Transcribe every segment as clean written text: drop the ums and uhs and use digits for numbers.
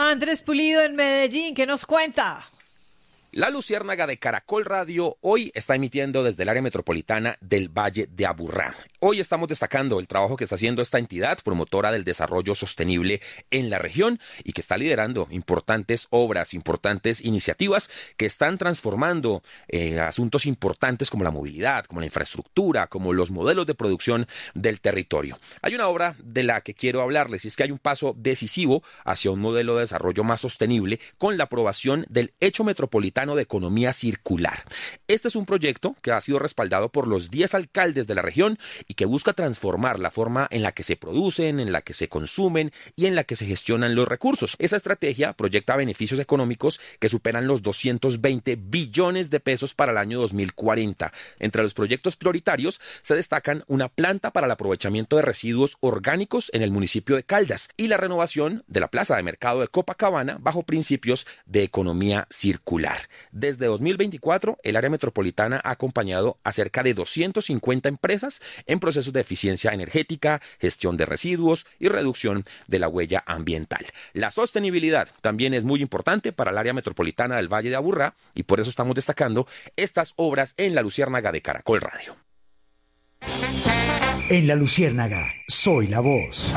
Andrés Pulido en Medellín, ¿qué nos cuenta? La Luciérnaga de Caracol Radio hoy está emitiendo desde el área metropolitana del Valle de Aburrá. Hoy estamos destacando el trabajo que está haciendo esta entidad promotora del desarrollo sostenible en la región y que está liderando importantes obras, importantes iniciativas que están transformando asuntos importantes como la movilidad, como la infraestructura, como los modelos de producción del territorio. Hay una obra de la que quiero hablarles y es que hay un paso decisivo hacia un modelo de desarrollo más sostenible con la aprobación del Hecho Metropolitano de Economía Circular. Este es un proyecto que ha sido respaldado por los 10 alcaldes de la región y que busca transformar la forma en la que se producen, en la que se consumen y en la que se gestionan los recursos. Esa estrategia proyecta beneficios económicos que superan los 220 billones de pesos para el año 2040. Entre los proyectos prioritarios se destacan una planta para el aprovechamiento de residuos orgánicos en el municipio de Caldas y la renovación de la plaza de mercado de Copacabana bajo principios de economía circular. Desde 2024, el área metropolitana ha acompañado a cerca de 250 empresas en procesos de eficiencia energética, gestión de residuos y reducción de la huella ambiental. La sostenibilidad también es muy importante para el área metropolitana del Valle de Aburrá y por eso estamos destacando estas obras en la Luciérnaga de Caracol Radio. En la Luciérnaga, soy la voz.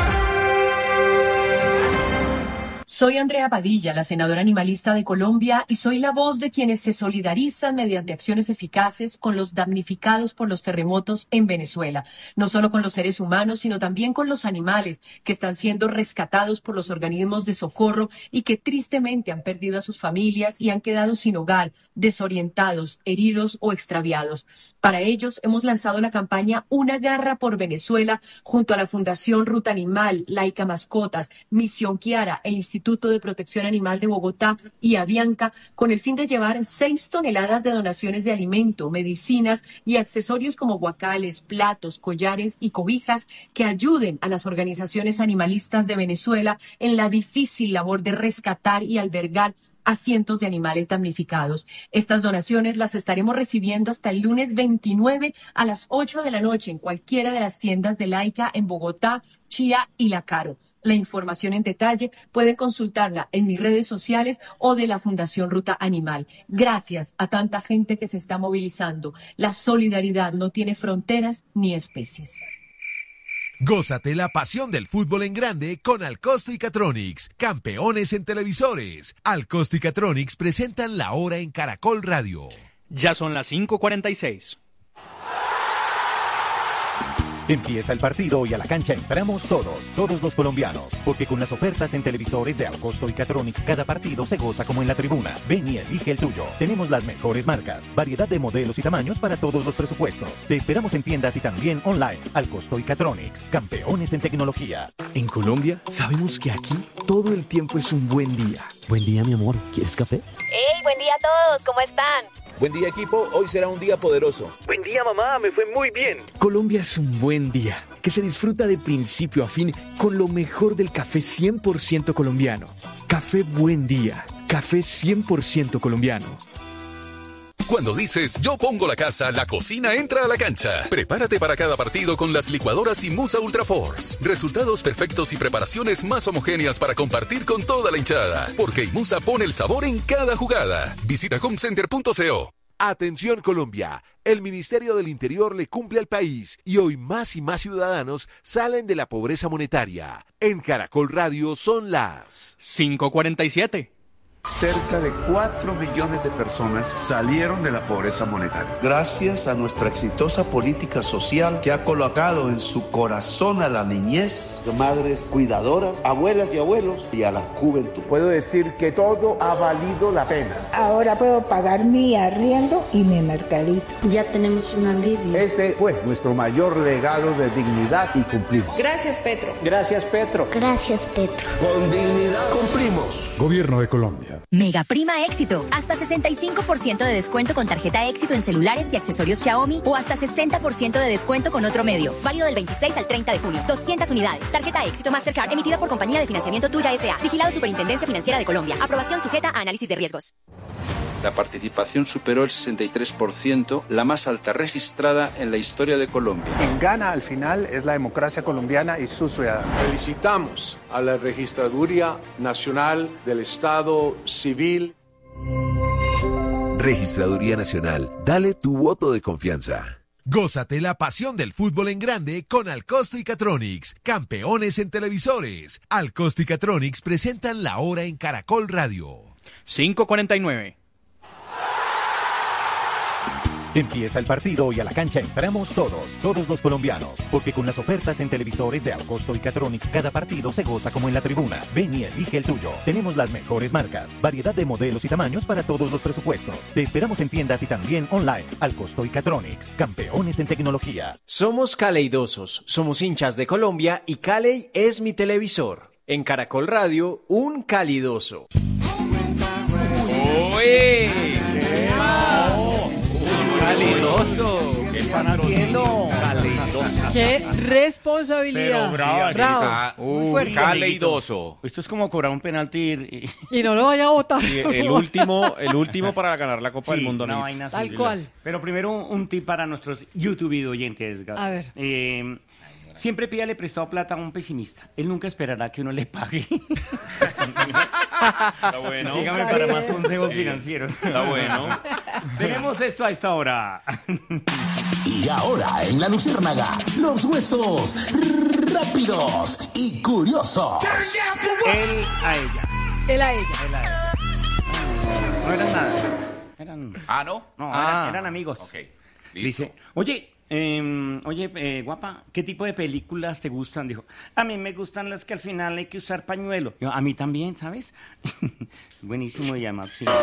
Soy Andrea Padilla, la senadora animalista de Colombia, y soy la voz de quienes se solidarizan mediante acciones eficaces con los damnificados por los terremotos en Venezuela. No solo con los seres humanos, sino también con los animales que están siendo rescatados por los organismos de socorro y que tristemente han perdido a sus familias y han quedado sin hogar, desorientados, heridos o extraviados. Para ellos hemos lanzado la campaña Una Garra por Venezuela junto a la Fundación Ruta Animal, Laica Mascotas, Misión Kiara, el Instituto de Protección Animal de Bogotá y Avianca, con el fin de llevar 6 toneladas de donaciones de alimento, medicinas y accesorios como guacales, platos, collares y cobijas que ayuden a las organizaciones animalistas de Venezuela en la difícil labor de rescatar y albergar a cientos de animales damnificados. Estas donaciones las estaremos recibiendo hasta el lunes 29 a las 8 de la noche en cualquiera de las tiendas de Laica en Bogotá, Chía y La Caro. La información en detalle pueden consultarla en mis redes sociales o de la Fundación Ruta Animal. Gracias a tanta gente que se está movilizando. La solidaridad no tiene fronteras ni especies. Gózate la pasión del fútbol en grande con Alcosto y Catronics, campeones en televisores. Alcosto y Catronics presentan La Hora en Caracol Radio. Ya son las 5:46. Empieza el partido y a la cancha entramos todos los colombianos, porque con las ofertas en televisores de Alcosto y Catronics cada partido se goza como en la tribuna. Ven y elige el tuyo. Tenemos las mejores marcas, variedad de modelos y tamaños para todos los presupuestos. Te esperamos en tiendas y también online. Alcosto y Catronics, campeones en tecnología. En Colombia sabemos que aquí todo el tiempo es un buen día. Buen día, mi amor. ¿Quieres café? ¡Hey! Buen día a todos. ¿Cómo están? Buen día, equipo. Hoy será un día poderoso. Buen día, mamá. Me fue muy bien. Colombia es un buen día que se disfruta de principio a fin con lo mejor del café 100% colombiano. Café Buen Día. Café 100% colombiano. Cuando dices yo pongo la casa, la cocina entra a la cancha. Prepárate para cada partido con las licuadoras Imusa Ultra Force. Resultados perfectos y preparaciones más homogéneas para compartir con toda la hinchada. Porque Imusa pone el sabor en cada jugada. Visita homecenter.co. Atención Colombia, el Ministerio del Interior le cumple al país y hoy más y más ciudadanos salen de la pobreza monetaria. En Caracol Radio son las 5:47. Cerca de 4 millones de personas salieron de la pobreza monetaria. Gracias a nuestra exitosa política social que ha colocado en su corazón a la niñez, madres cuidadoras, abuelas y abuelos y a la juventud. Puedo decir que todo ha valido la pena. Ahora puedo pagar mi arriendo y mi mercadito. Ya tenemos un alivio. Ese fue nuestro mayor legado de dignidad y cumplimos. Gracias, Petro. Gracias, Petro. Gracias, Petro. Con dignidad cumplimos. Gobierno de Colombia. Mega Prima Éxito. Hasta 65% de descuento con tarjeta Éxito en celulares y accesorios Xiaomi o hasta 60% de descuento con otro medio. Válido del 26 al 30 de junio. 200 unidades. Tarjeta Éxito Mastercard emitida por Compañía de Financiamiento Tuya S.A. Vigilado Superintendencia Financiera de Colombia. Aprobación sujeta a análisis de riesgos. La participación superó el 63%, la más alta registrada en la historia de Colombia. Quien gana al final es la democracia colombiana y sus ciudadanos. Felicitamos a la Registraduría Nacional del Estado Civil. Registraduría Nacional, dale tu voto de confianza. Gózate la pasión del fútbol en grande con Alcosto y Catronics, campeones en televisores. Alcosto y Catronics presentan la hora en Caracol Radio. 5:49. Empieza el partido y a la cancha entramos todos los colombianos, porque con las ofertas en televisores de Alcosto y Catronics cada partido se goza como en la tribuna. Ven y elige el tuyo. Tenemos las mejores marcas, variedad de modelos y tamaños para todos los presupuestos. Te esperamos en tiendas y también online. Alcosto y Catronics, campeones en tecnología. Somos caleidosos, somos hinchas de Colombia y Caley es mi televisor. En Caracol Radio, un calidoso. ¡Uy! ¡Calidoso! ¿Qué están haciendo? Caleidoso. ¡Qué responsabilidad! Pero bravo. Muy fuerte. Caleidoso. Esto es como cobrar un penalti y no lo vaya a botar. El último para ganar la Copa del Mundo. Una vaina así. Tal cual. Pero primero un tip para nuestros YouTube oyentes. A ver. Siempre pídale prestado plata a un pesimista. Él nunca esperará que uno le pague. Está bueno. Sígame para más consejos financieros. Está bueno. Tenemos esto a esta hora. Y ahora en La Luciérnaga, los huesos rápidos y curiosos. Él a ella. Él a ella. No eran nada. ¿No? No, eran amigos. Ok, listo. Dice, oye, guapa, ¿qué tipo de películas te gustan? Dijo, a mí me gustan las que al final hay que usar pañuelo. Yo, a mí también, ¿sabes? Buenísimo y además, sí.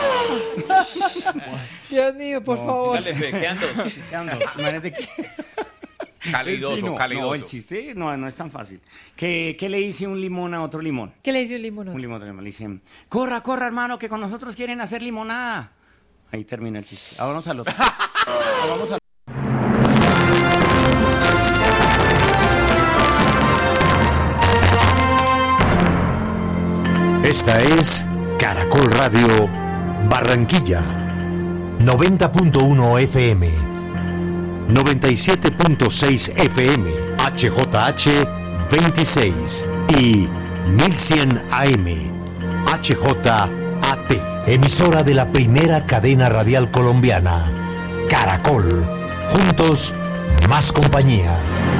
Dios mío, por favor. ¿Qué ando? Imagínate que... Calidoso. No, el chiste no es tan fácil. ¿Qué le dice un limón a otro limón? ¿Qué le dice un limón a otro? Un limón a otro limón. Le dice, corra, hermano, que con nosotros quieren hacer limonada. Ahí termina el chiste. Ahora vamos al otro. Esta es Caracol Radio Barranquilla, 90.1 FM, 97.6 FM, HJH 26 y 1100 AM, HJAT, emisora de la primera cadena radial colombiana, Caracol, juntos, más compañía.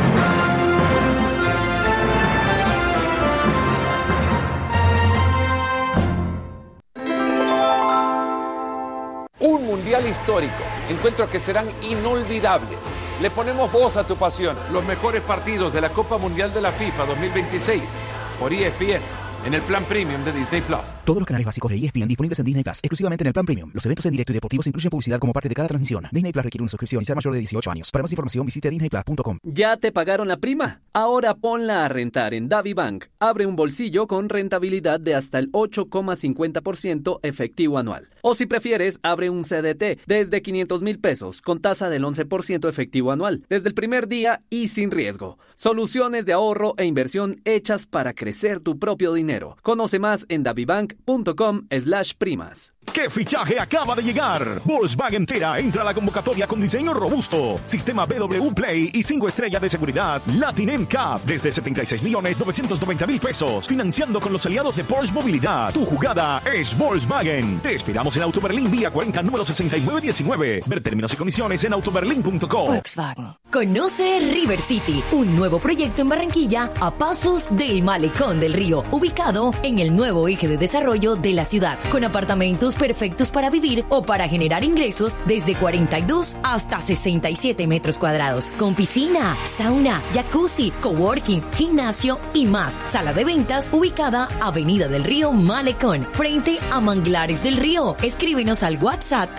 Un mundial histórico, encuentros que serán inolvidables. Le ponemos voz a tu pasión. Los mejores partidos de la Copa Mundial de la FIFA 2026 por ESPN en el plan premium de Disney Plus. Todos los canales básicos de ESPN disponibles en Disney Plus, exclusivamente en el plan premium. Los eventos en directo y deportivos incluyen publicidad como parte de cada transmisión. Disney Plus requiere una suscripción y ser mayor de 18 años. Para más información visite disneyplus.com. ¿Ya te pagaron la prima? Ahora ponla a rentar en DaviBank. Abre un bolsillo con rentabilidad de hasta el 8,50% efectivo anual. O si prefieres, abre un CDT desde 500,000 pesos con tasa del 11% efectivo anual, desde el primer día y sin riesgo. Soluciones de ahorro e inversión hechas para crecer tu propio dinero. Conoce más en davibank.com/primas. ¿Qué fichaje acaba de llegar? Volkswagen Tera entra a la convocatoria con diseño robusto, sistema BW Play y 5 estrellas de seguridad Latin NCAP desde 76.990.000 pesos, financiando con los aliados de Porsche Movilidad. Tu jugada es Volkswagen. Te esperamos en Auto Berlín, vía 40, número 6919. Ver términos y condiciones en autoberlin.com. Volkswagen. Conoce River City, un nuevo proyecto en Barranquilla a pasos del Malecón del Río, ubicado en el nuevo eje de desarrollo de la ciudad, con apartamentos perfectos para vivir o para generar ingresos desde 42 hasta 67 metros cuadrados, con piscina, sauna, jacuzzi, coworking, gimnasio y más. Sala de ventas ubicada Avenida del Río Malecón, frente a Manglares del Río. Escríbenos al WhatsApp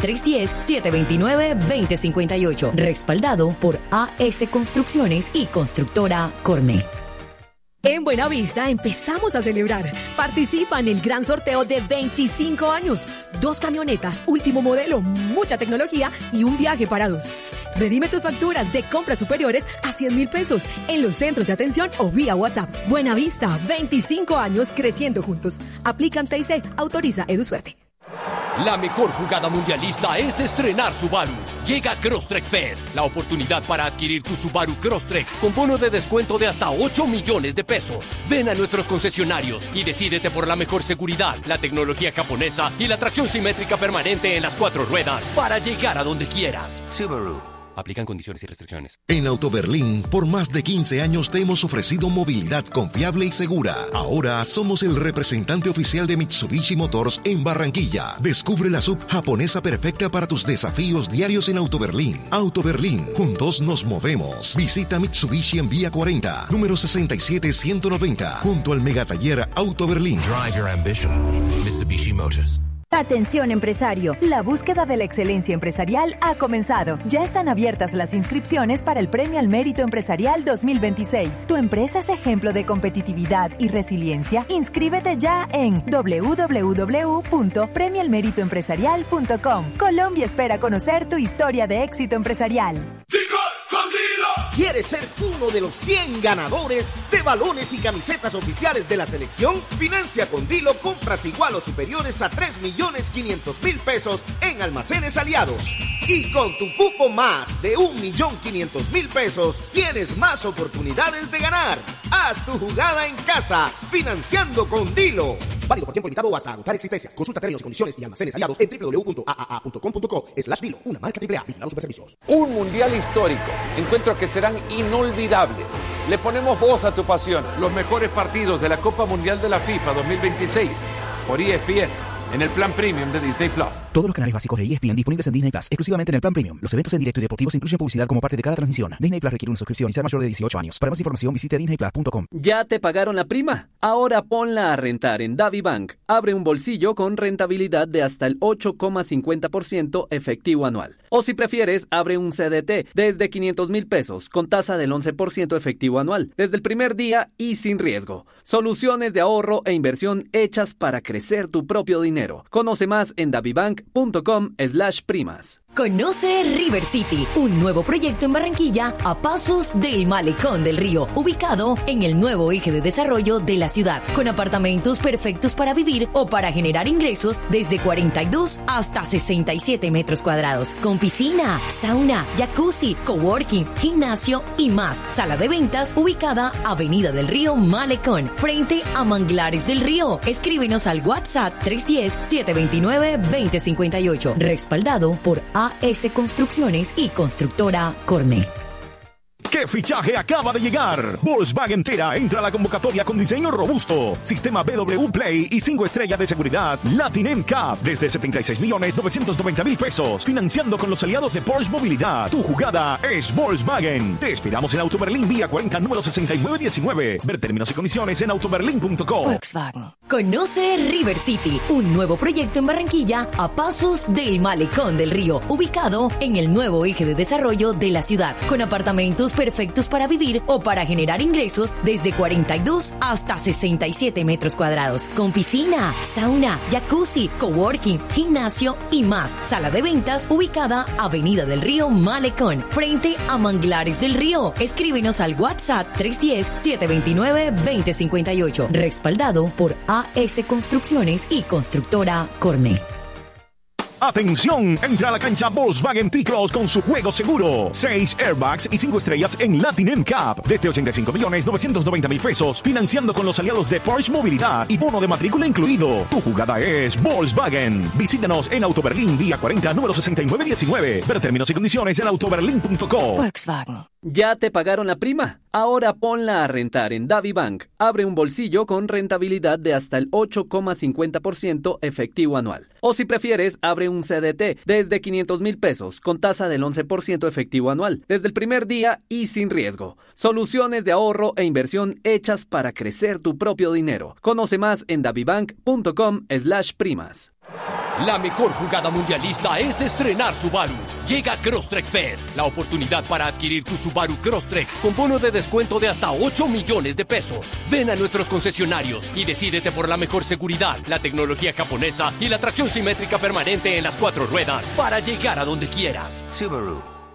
310-729-2058, respaldado por AS Construcciones y Constructora Corné. En Buenavista empezamos a celebrar. Participa en el gran sorteo de 25 años. 2 camionetas, último modelo, mucha tecnología y un viaje para 2. Redime tus facturas de compras superiores a 100,000 pesos en los centros de atención o vía WhatsApp. Buenavista, 25 años creciendo juntos. Aplican TIC, autoriza EduSuerte. La mejor jugada mundialista es estrenar Subaru. Llega Crosstrek Fest, la oportunidad para adquirir tu Subaru Crosstrek con bono de descuento de hasta 8 millones de pesos. Ven a nuestros concesionarios y decídete por la mejor seguridad, la tecnología japonesa y la tracción simétrica permanente en las 4 ruedas para llegar a donde quieras. Subaru. Aplican condiciones y restricciones. En Autoberlín, por más de 15 años te hemos ofrecido movilidad confiable y segura. Ahora somos el representante oficial de Mitsubishi Motors en Barranquilla. Descubre la sub japonesa perfecta para tus desafíos diarios en Autoberlín. Autoberlín, juntos nos movemos. Visita Mitsubishi en Vía 40, número 67190, junto al megataller Autoberlín. Drive your ambition. Mitsubishi Motors. Atención empresario, la búsqueda de la excelencia empresarial ha comenzado. Ya están abiertas las inscripciones para el Premio al Mérito Empresarial 2026. ¿Tu empresa es ejemplo de competitividad y resiliencia? Inscríbete ya en www.premioalmeritoempresarial.com. Colombia espera conocer tu historia de éxito empresarial. ¿Quieres ser uno de los 100 ganadores de balones y camisetas oficiales de la selección? Financia con Dilo compras igual o superiores a 3.500.000 pesos en Almacenes Aliados. Y con tu cupo más de 1.500.000 pesos, tienes más oportunidades de ganar. Haz tu jugada en casa, financiando con Dilo. Válido por tiempo limitado o hasta agotar existencias. Consulta términos y condiciones y almacenes aliados en www.aaa.com.co/Dilo. Una marca AAA. Vigilados Superservicios. Un mundial histórico. Encuentros que serán inolvidables. Le ponemos voz a tu pasión. Los mejores partidos de la Copa Mundial de la FIFA 2026 por ESPN. En el plan premium de Disney Plus. Todos los canales básicos de ESPN disponibles en Disney Plus, exclusivamente en el plan premium. Los eventos en directo y deportivos incluyen publicidad como parte de cada transmisión. Disney Plus requiere una suscripción y ser mayor de 18 años. Para más información visite disneyplus.com. ¿Ya te pagaron la prima? Ahora ponla a rentar en DaviBank. Abre un bolsillo con rentabilidad de hasta el 8,50% efectivo anual. O si prefieres, abre un CDT desde 500,000 pesos con tasa del 11% efectivo anual, desde el primer día y sin riesgo. Soluciones de ahorro e inversión hechas para crecer tu propio dinero. Conoce más en davibank.com/primas. Conoce River City, un nuevo proyecto en Barranquilla a pasos del Malecón del Río, ubicado en el nuevo eje de desarrollo de la ciudad, con apartamentos perfectos para vivir o para generar ingresos desde 42 hasta 67 metros cuadrados, con piscina, sauna, jacuzzi, coworking, gimnasio y más. Sala de ventas ubicada Avenida del Río Malecón, frente a Manglares del Río. Escríbenos al WhatsApp 310-729-2058, respaldado por AS Construcciones y Constructora Corne. ¿Qué fichaje acaba de llegar? Volkswagen Tera entra a la convocatoria con diseño robusto, sistema BW Play y 5 estrellas de seguridad Latin NCAP desde 76.990.000 pesos, financiando con los aliados de Porsche Movilidad. Tu jugada es Volkswagen. Te esperamos en Autoberlín Vía 40, número 6919. Ver términos y condiciones en autoberlin.co. Volkswagen. Conoce River City, un nuevo proyecto en Barranquilla a pasos del Malecón del Río, ubicado en el nuevo eje de desarrollo de la ciudad, con apartamentos perfectos para vivir o para generar ingresos desde 42 hasta 67 metros cuadrados, con piscina, sauna, jacuzzi, coworking, gimnasio y más. Sala de ventas ubicada Avenida del Río Malecón, frente a Manglares del Río. Escríbenos al WhatsApp 310-729-2058, respaldado por AS Construcciones y Constructora Corne. ¡Atención! Entra a la cancha Volkswagen T-Cross con su juego seguro. 6 airbags y 5 estrellas en Latin NCAP. Desde 85.990.000 pesos. Financiando con los aliados de Porsche Movilidad y bono de matrícula incluido. Tu jugada es Volkswagen. Visítanos en Autoberlín Vía 40, número 6919. Ver términos y condiciones en autoberlin.co. Volkswagen. ¿Ya te pagaron la prima? Ahora ponla a rentar en DaviBank. Abre un bolsillo con rentabilidad de hasta el 8,50% efectivo anual. O si prefieres, abre un CDT desde 500,000 pesos con tasa del 11% efectivo anual, desde el primer día y sin riesgo. Soluciones de ahorro e inversión hechas para crecer tu propio dinero. Conoce más en davibank.com/primas. La mejor jugada mundialista es estrenar Subaru. Llega Crosstrek Fest, la oportunidad para adquirir tu Subaru Crosstrek con bono de descuento de hasta 8 millones de pesos. Ven a nuestros concesionarios y decídete por la mejor seguridad, la tecnología japonesa y la tracción simétrica permanente en las 4 ruedas para llegar a donde quieras. Subaru.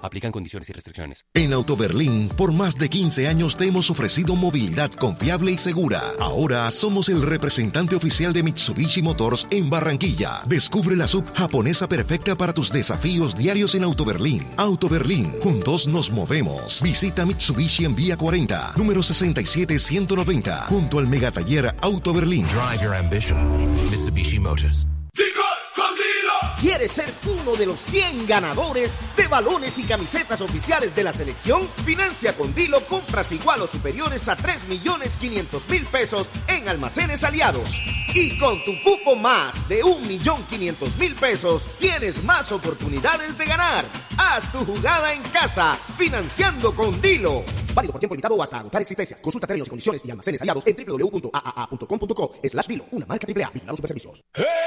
Aplican condiciones y restricciones. En Autoberlín, por más de 15 años te hemos ofrecido movilidad confiable y segura. Ahora somos el representante oficial de Mitsubishi Motors en Barranquilla. Descubre la sub japonesa perfecta para tus desafíos diarios en Autoberlín. Autoberlín, juntos nos movemos. Visita Mitsubishi en Vía 40, número 67190, junto al megataller Autoberlín. Drive your ambition. Mitsubishi Motors. ¿Quieres ser uno de los 100 ganadores de balones y camisetas oficiales de la selección? Financia con Dilo compras igual o superiores a 3.500.000 pesos en almacenes aliados. Y con tu cupo más de 1.500.000 pesos, tienes más oportunidades de ganar. Haz tu jugada en casa, financiando con Dilo. Válido por tiempo limitado o hasta agotar existencias. Consulta términos, condiciones y almacenes aliados en www.aaa.com.co/Dilo. Una marca AAA. Vigilados Superservicios.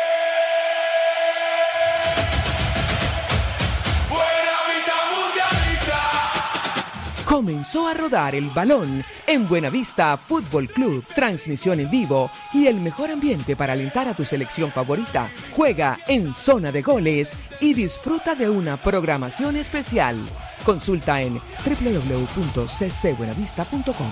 Comenzó a rodar el balón en Buenavista Fútbol Club. Transmisión en vivo y el mejor ambiente para alentar a tu selección favorita. Juega en zona de goles y disfruta de una programación especial. Consulta en www.ccbuenavista.com.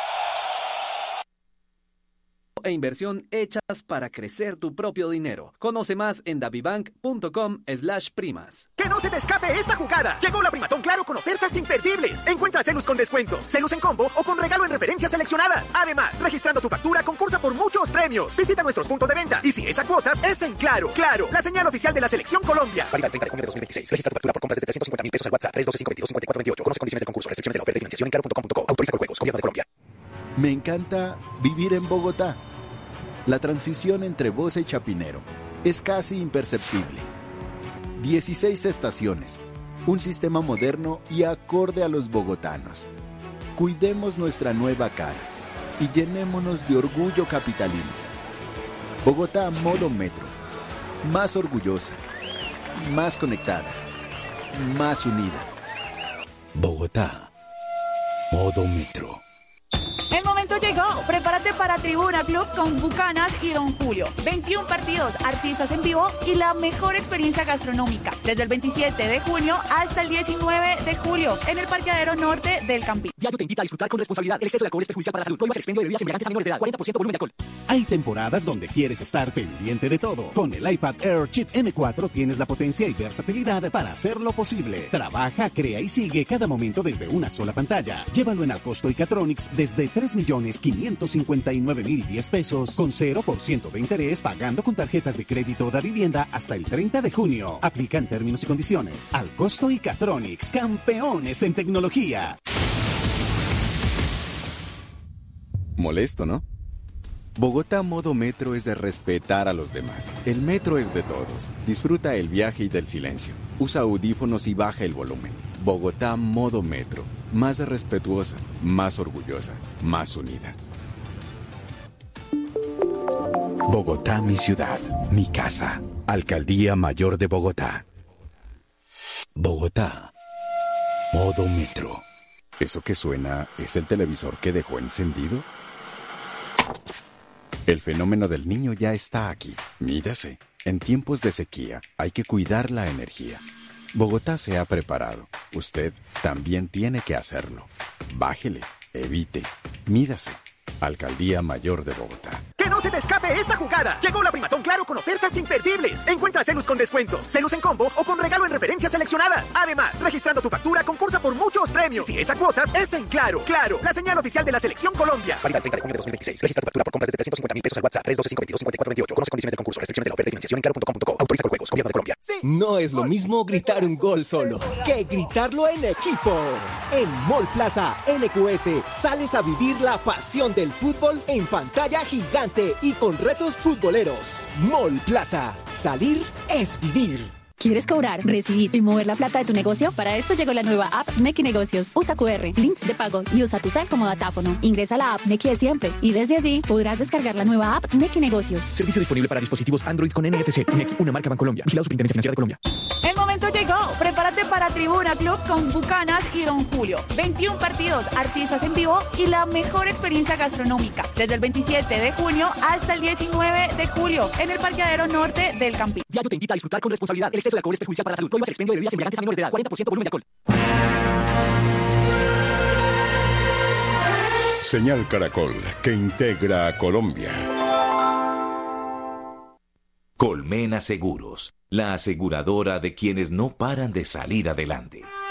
E inversión hechas para crecer tu propio dinero. Conoce más en davibank.com/primas. ¡Que no se te escape esta jugada! Llegó la Primatón Claro con ofertas imperdibles. Encuentra celos con descuentos, celos en combo o con regalo en referencias seleccionadas. Además, registrando tu factura concursa por muchos premios. Visita nuestros puntos de venta y si es a cuotas, es en Claro. Claro, la señal oficial de la Selección Colombia. Válida el 30 de junio de 2026. Registra tu factura por compras desde 350.000 pesos al WhatsApp 312-522-5428. Conoce condiciones del concurso. Restricciones de la oferta y financiación en claro.com.co. Autoriza con juegos. Gobierno de Colombia. Me encanta vivir en Bogotá. La transición entre Bosa y Chapinero es casi imperceptible. 16 estaciones, un sistema moderno y acorde a los bogotanos. Cuidemos nuestra nueva cara y llenémonos de orgullo capitalino. Bogotá modo metro, más orgullosa, más conectada, más unida. Bogotá, modo metro. El momento llegó. Prepárate para Tribuna Club con Bucanas y Don Julio. 21 partidos, artistas en vivo y la mejor experiencia gastronómica. Desde el 27 de junio hasta el 19 de julio en el Parqueadero Norte del Campín. Diario te invita a disfrutar con responsabilidad. El exceso de alcohol es perjudicial para la salud. Prohíbas el expendio de bebidas embriagantes a menores de edad. 40% volumen de alcohol. Hay temporadas donde quieres estar pendiente de todo. Con el iPad Air Chip M4 tienes la potencia y versatilidad para hacerlo posible. Trabaja, crea y sigue cada momento desde una sola pantalla. Llévalo en Alcosto y Catronics desde 3.559.010 pesos con 0% de interés pagando con tarjetas de crédito de vivienda hasta el 30 de junio. Aplican términos y condiciones. Alcosto y Catronics, campeones en tecnología. Molesto, ¿no? Bogotá modo metro es de respetar a los demás. El metro es de todos. Disfruta el viaje y del silencio. Usa audífonos y baja el volumen. Bogotá modo metro. Más respetuosa, más orgullosa, más unida. Bogotá, mi ciudad, mi casa. Alcaldía Mayor de Bogotá. Bogotá, modo metro. ¿Eso que suena es el televisor que dejó encendido? El fenómeno del niño ya está aquí. Mídase. En tiempos de sequía hay que cuidar la energía. Bogotá se ha preparado. Usted también tiene que hacerlo. Bájele, evite, mídase. Alcaldía Mayor de Bogotá. ¡Que no se te escape esta jugada! Llegó la Primatón Claro con ofertas imperdibles. Encuentra celos con descuentos, celos en combo o con regalo en referencias seleccionadas. Además, registrando tu factura concursa por muchos premios. Si es a cuotas, es en Claro. Claro, la señal oficial de la Selección Colombia. Válida el 30 de junio de 2026. Registra tu factura por compras desde 350.000 pesos al WhatsApp 312-522-5428. Conoce condiciones del concurso. Restricciones de la oferta y financiación en claro.com.co. Autoriza con juegos. Gobierno de Colombia. No es lo mismo gritar un gol solo que gritarlo en equipo. En Mall Plaza NQS sales a vivir la pasión del fútbol en pantalla gigante y con retos futboleros. Mall Plaza. Salir es vivir. ¿Quieres cobrar, recibir y mover la plata de tu negocio? Para esto llegó la nueva app Nequi Negocios. Usa QR, links de pago y usa tu cel como datáfono. Ingresa a la app Nequi de siempre y desde allí podrás descargar la nueva app Nequi Negocios. Servicio disponible para dispositivos Android con NFC. Nequi, una marca Bancolombia. Vigilado Superintendencia Financiera de Colombia. El momento llegó. prepárate para Tribuna Club con Bucanas y Don Julio. 21 partidos, artistas en vivo y la mejor experiencia gastronómica. Desde el 27 de junio hasta el 19 de julio en el parqueadero norte del Campín. Diario te invita a disfrutar con responsabilidad. El exceso de alcohol es perjudicial para la salud. Prohíbas el expendio de bebidas embriagantes a menores de edad. 40% volumen de alcohol. Señal Caracol, que integra a Colombia. Colmena Seguros, la aseguradora de quienes no paran de salir adelante.